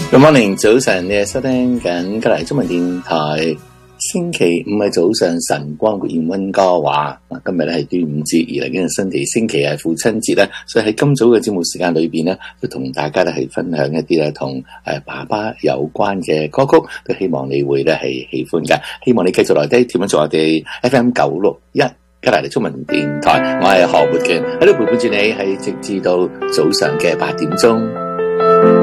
Good morning，早晨，你係收聽緊吉黎中文電台。星期五嘅早上，晨光活現溫哥華。今日咧係端午節，而嚟緊嘅新地星期係父親節咧，所以喺今早嘅節目時間裏邊咧，都同大家咧係分享一啲咧同爸爸有關嘅歌曲，都希望你會咧係喜歡嘅。希望你繼續來低貼咗做我哋 FM 961吉黎中文電台，我係何活嘅喺度陪伴住你，係直至到早上嘅8點鐘。